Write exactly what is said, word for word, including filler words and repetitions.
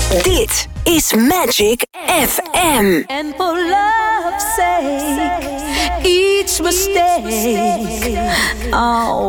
Dit is Magic F M. And for love's sake, each mistake, oh,